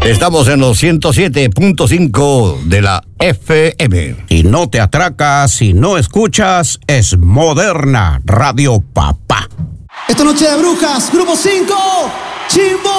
Estamos en los 107.5 de la FM. Y no te atracas si no escuchas, es Moderna Radio Papá. Esta noche de brujas, Grupo 5, Chimbo.